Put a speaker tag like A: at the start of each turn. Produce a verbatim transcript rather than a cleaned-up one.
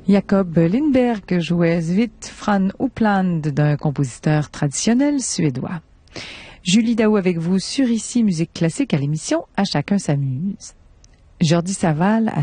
A: Jacob Lindberg jouait Svit Fran Uppland d'un compositeur traditionnel suédois. Julie Daou avec vous sur Ici Musique Classique à l'émission À chacun s'amuse. Jordi Saval